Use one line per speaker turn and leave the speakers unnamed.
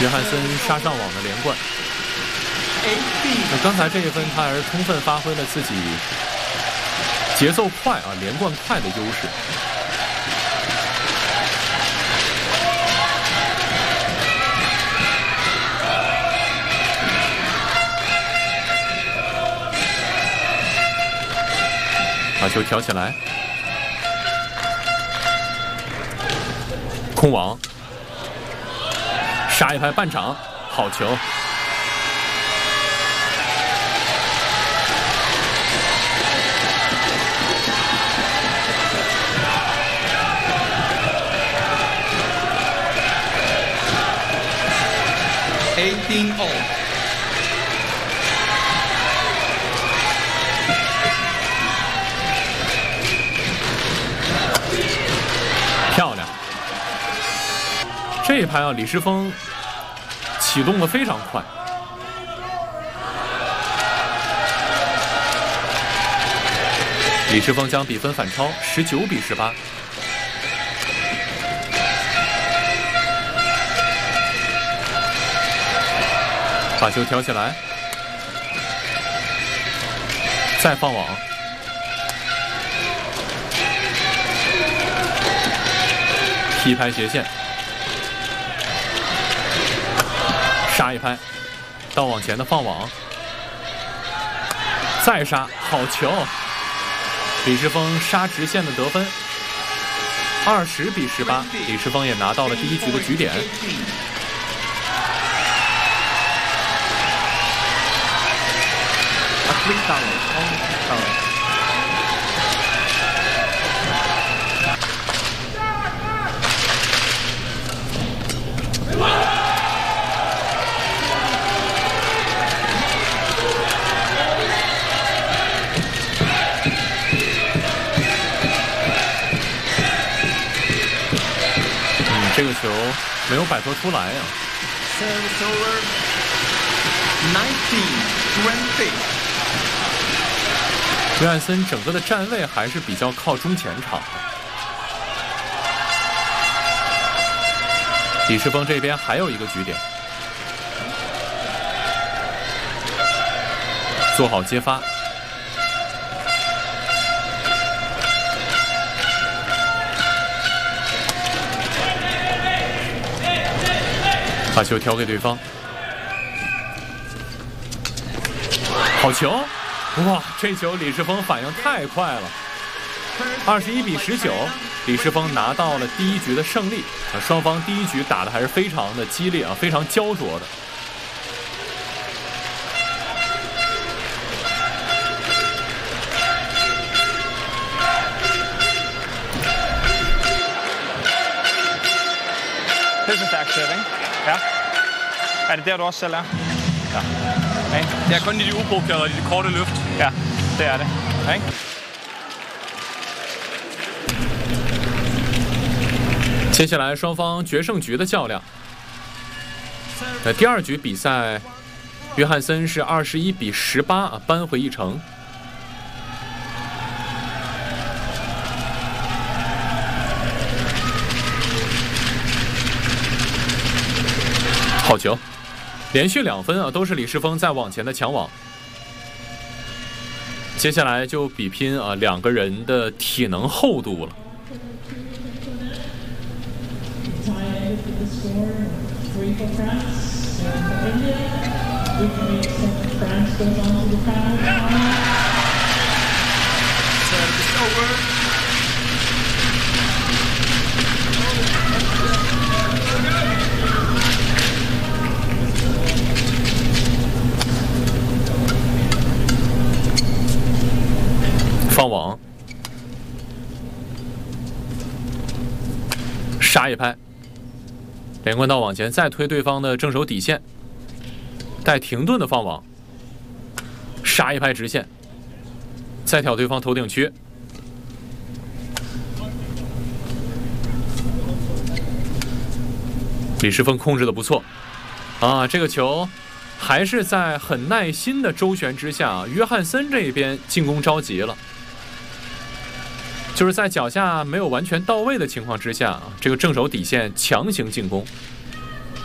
约翰森杀上网的连贯。那刚才这一分，他还是充分发挥了自己节奏快连贯快的优势。把球挑起来，空网，杀一拍半场，好球。
18-all。
漂亮！这一拍李诗峰启动的非常快。李诗峰将比分反超，19-18。把球挑起来，再放网，踢拍斜线，杀一拍，到网前的放网，再杀，好球！李诗峰杀直线的得分，20-18，李诗峰也拿到了第一局的局点。
Quick foul, only quick foul.
这个球没有摆脱出来呀。
Service over. 19-20.
约翰森整个的站位还是比较靠中前场。李诗峰这边还有一个局点，做好接发，把球挑给对方，好球！哇，这球李诗峰反应太快了，21-19，李诗峰拿到了第一局的胜利。双方第一局打的还是非常的激烈非常焦灼的。
Det er så stærkt sæt, ikke? Ja. Er det der, du også selv er? Ja. Okay.
Det er kun de uprovokerede og de korte løft.
Ja, det er det. Ikke?
接下来双方决胜局的较量。第二局比赛，约翰森是21-18扳回一城。好球，连续2分都是李诗峰在网前的抢网。接下来就比拼两个人的体能厚度了。放网，杀一拍，连贯到网前，再推对方的正手底线，带停顿的放网，杀一拍直线，再挑对方头顶区，李诗峰控制的不错这个球还是在很耐心的周旋之下，约翰森这一边进攻着急了。就是在脚下没有完全到位的情况之下，这个正手底线强行进攻，